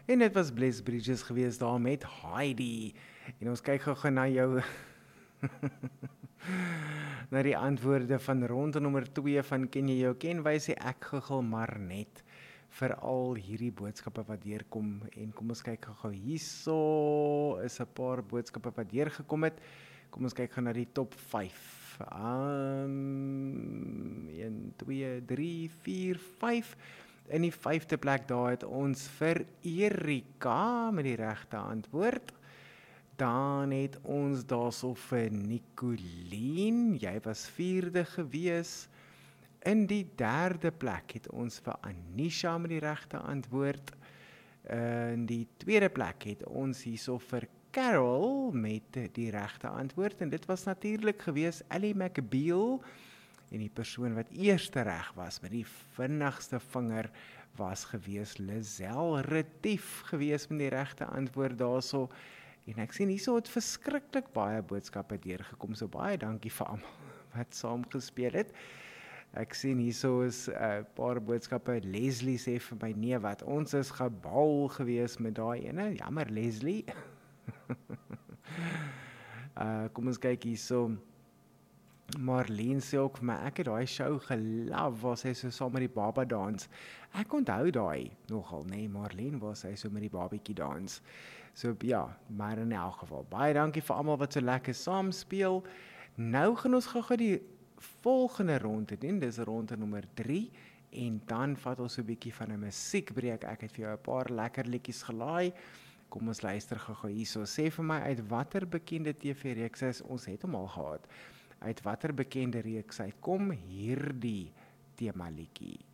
En dit was Bless Bridges gewees daar met Heidi. En ons kyk gou na jou na die antwoorde van ronde nommer 2 van Ken jy jou ken, wys ek gegil maar net vir al hierdie boodskappe wat deurkom. En kom ons kyk gou hierso is 'n paar boodskappe wat deurgekom het. Kom ons kyk gou na die top 5. 1, 2, 3, 4, 5. In die 5de plek daar het ons vir Erika met die regte antwoord. Dan het ons daarso vir Nicoline, jy was 4de gewees. In die 3de plek het ons vir Anisha met die regte antwoord. In die 2de plek het ons hierso vir Carol met die regte antwoord. En dit was natuurlik gewees Ellie McBeal. En die persoon wat eerste reg was met die vinnigste vinger was gewees Lizelle Retief gewees met die regte antwoord daarso. En ek sien hierso het verskriklik baie boodskappe deurgekom. So baie dankie vir almal wat saam gespeel het. Ek sien hierso is 'n paar boodskappe. Leslie sê vir my nee wat, ons is gebal gewees met daai ene. Jammer Leslie. Kom ons kyk hierso. Marlene sê ook vir my, ek het daai show gelove waar sy so saam met die baba dans. Ek onthou daai nogal, nee, Marlene waar sy so met die babietjie dans. So ja, maar in elk geval, baie dankie vir almal wat so lekker saam speel. Nou gaan ons gou die volgende ronde doen, dis ronde nommer 3, en dan vat ons so 'n bietjie van 'n musiekbreek. Ek het vir jou 'n paar lekker liedjies gelaai. Kom ons luister gou hierso. Sê vir my uit watter bekende TV-reeks is ons het hom al gehad. Uit watter bekende reeks uitkom hierdie tema liedjie?